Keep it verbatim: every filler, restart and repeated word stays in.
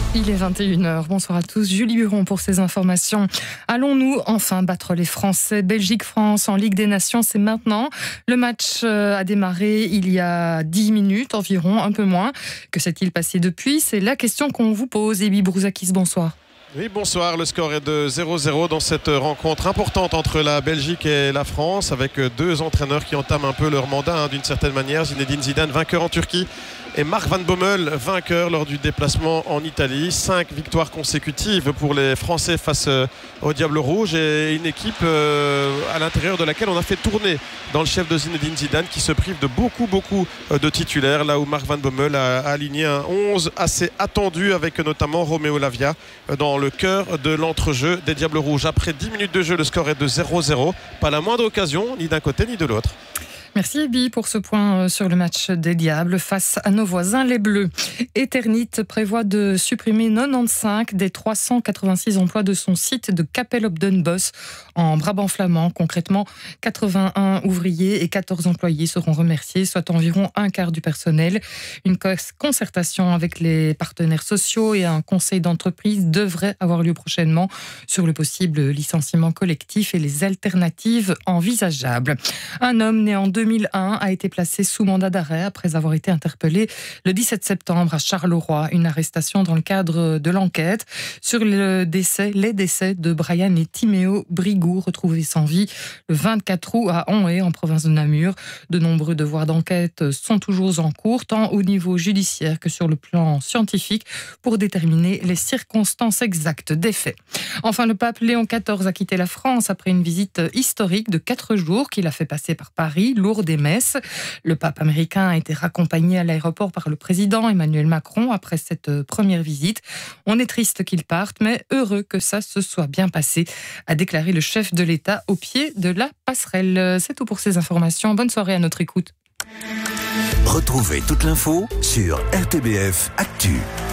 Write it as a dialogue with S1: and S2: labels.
S1: Il est vingt et une heures. Bonsoir à tous. Julie Buron pour ces informations. Allons-nous enfin battre les Français? Belgique-France en Ligue des Nations, c'est maintenant. Le match a démarré il y a dix minutes environ, un peu moins. Que s'est-il passé depuis? C'est la question qu'on vous pose. Ebi Brouzakis, bonsoir.
S2: Oui, bonsoir. Le score est de zéro zéro dans cette rencontre importante entre la Belgique et la France, avec deux entraîneurs qui entament un peu leur mandat hein, d'une certaine manière. Zinedine Zidane, vainqueur en Turquie, et Mark Van Bommel, vainqueur lors du déplacement en Italie. Cinq victoires consécutives pour les Français face au Diable Rouge, et une équipe euh, à l'intérieur de laquelle on a fait tourner dans le chef de Zinedine Zidane, qui se prive de beaucoup beaucoup de titulaires, là où Mark Van Bommel a, a aligné un onze assez attendu, avec notamment Romeo Lavia dans le cœur de l'entrejeu des Diables Rouges. Après dix minutes de jeu, le score est de zéro zéro. Pas la moindre occasion, ni d'un côté ni de l'autre.
S1: Merci Ebi pour ce point sur le match des Diables face à nos voisins les Bleus. Eternit prévoit de supprimer quatre-vingt-quinze des trois cent quatre-vingt-six emplois de son site de Capelle op den Bosch en Brabant flamand. Concrètement, quatre-vingt-un ouvriers et quatorze employés seront remerciés, soit environ un quart du personnel. Une concertation avec les partenaires sociaux et un conseil d'entreprise devrait avoir lieu prochainement sur le possible licenciement collectif et les alternatives envisageables. Un homme né en deux mille un a été placé sous mandat d'arrêt après avoir été interpellé le dix-sept septembre à Charleroi. Une arrestation dans le cadre de l'enquête sur le décès, les décès de Brian et Timéo Brigou, retrouvés sans vie le vingt-quatre août à Anhé, en province de Namur. De nombreux devoirs d'enquête sont toujours en cours, tant au niveau judiciaire que sur le plan scientifique, pour déterminer les circonstances exactes des faits. Enfin, le pape Léon quatorze a quitté la France après une visite historique de quatre jours qu'il a fait passer par Paris, Lourdes et Metz. Le pape américain a été raccompagné à l'aéroport par le président Emmanuel Macron après cette première visite. On est triste qu'il parte, mais heureux que ça se soit bien passé, a déclaré le chef de l'État au pied de la passerelle. C'est tout pour ces informations. Bonne soirée à notre écoute.
S3: Retrouvez toute l'info sur R T B F Actu.